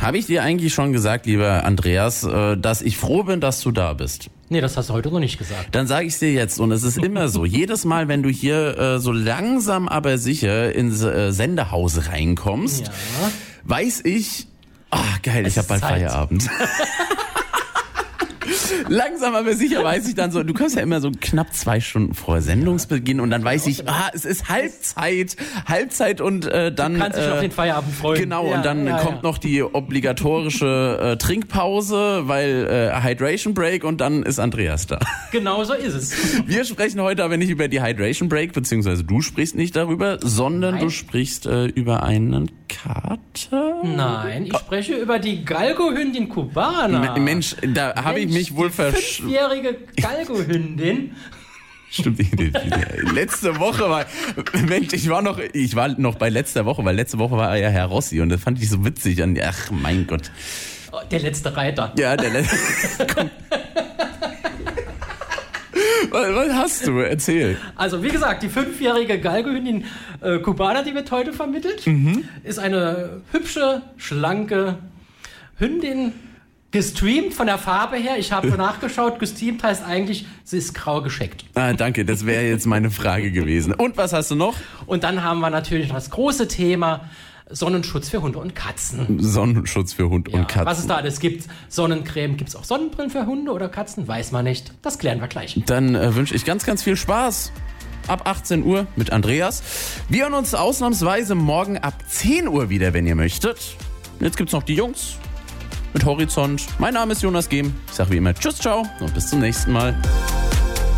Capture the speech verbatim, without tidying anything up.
Habe ich dir eigentlich schon gesagt, lieber Andreas, dass ich froh bin, dass du da bist? Nee, das hast du heute noch nicht gesagt. Dann sage ich dir jetzt, und es ist immer so, jedes Mal, wenn du hier äh, so langsam aber sicher ins äh, Sendehaus reinkommst, Ja. weiß ich, ah geil, Es ich habe ist bald Zeit. Feierabend. Langsam aber sicher weiß ich dann so, du kommst ja immer so knapp zwei Stunden vor Sendungsbeginn und dann weiß ich, ah, es ist Halbzeit, Halbzeit und äh, dann... Du kannst dich äh, auf den Feierabend freuen. Genau, Ja, und dann ja, kommt ja. noch die obligatorische äh, Trinkpause, weil äh, Hydration Break und dann ist Andreas da. Genau so ist es. Wir sprechen heute aber nicht über die Hydration Break, beziehungsweise du sprichst nicht darüber, sondern Nein. du sprichst äh, über einen Kater. Nein, ich spreche über die Galgo-Hündin Cubana. M- Mensch, da habe ich mich wohl versch... Fünfjährige Galgo-Hündin. Stimmt, die- die- die- letzte Woche war, Mensch, ich war noch, ich war noch bei letzter Woche, weil letzte Woche war ja Herr Rossi und das fand ich so witzig. Und, ach, mein Gott. Oh, der letzte Reiter. Ja, der letzte. Komm. Was, was hast du? Erzähl. Also wie gesagt, die fünfjährige Galgo-Hündin äh, Cubana, die wird heute vermittelt, Mhm. ist eine hübsche, schlanke Hündin, gestreamt von der Farbe her. Ich habe nachgeschaut, gestreamt heißt eigentlich, sie ist grau gescheckt. Ah, danke, das wäre jetzt meine Frage gewesen. Und was hast du noch? Und dann haben wir natürlich noch das große Thema Sonnenschutz für Hunde und Katzen. Sonnenschutz für Hund Ja, und Katzen. was es da alles gibt. Sonnencreme, gibt es auch Sonnenbrillen für Hunde oder Katzen? Weiß man nicht. Das klären wir gleich. Dann äh, wünsche ich ganz, ganz viel Spaß. Ab achtzehn Uhr mit Andreas. Wir hören uns ausnahmsweise morgen ab zehn Uhr wieder, wenn ihr möchtet. Jetzt gibt's noch die Jungs mit Horizont. Mein Name ist Jonas Gehm. Ich sage wie immer Tschüss, ciao und bis zum nächsten Mal.